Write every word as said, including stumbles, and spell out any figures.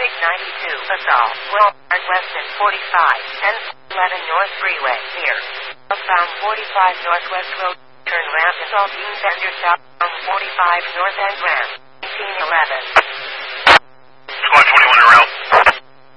six ninety-two, Basalt, Boulevard West and forty-five, ten eleven North Freeway, near. Southbound forty-five Northwest Road, turn ramp is all being vendor southbound forty-five North End ramp, eighteen eleven.